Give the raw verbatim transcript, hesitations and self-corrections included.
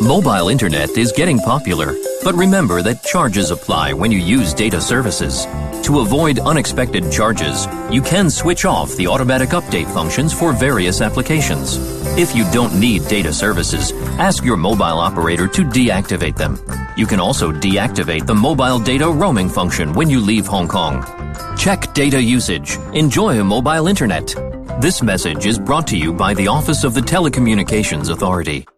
Mobile internet is getting popular, but remember that charges apply when you use data services. To avoid unexpected charges, you can switch off the automatic update functions for various applications. If you don't need data services, ask your mobile operator to deactivate them. You can also deactivate the mobile data roaming function when you leave Hong Kong. Check data usage. Enjoy mobile internet. This message is brought to you by the Office of the Telecommunications Authority.